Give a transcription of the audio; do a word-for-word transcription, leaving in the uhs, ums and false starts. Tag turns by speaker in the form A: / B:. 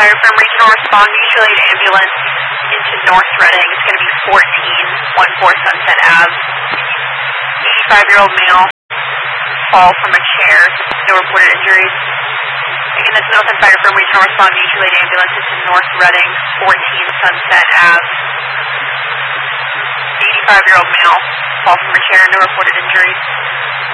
A: Fire from Regional Respond, mutual aid ambulance into North Reading. It's going to be fourteen fourteen Sunset Ave. eighty-five-year-old male, fall from a chair, no reported injuries. Again, this is Middleton Fire from Regional Respond, mutual aid ambulance into North Reading, fourteen Sunset Ave. eighty-five-year-old male, fall from a chair, no reported injuries.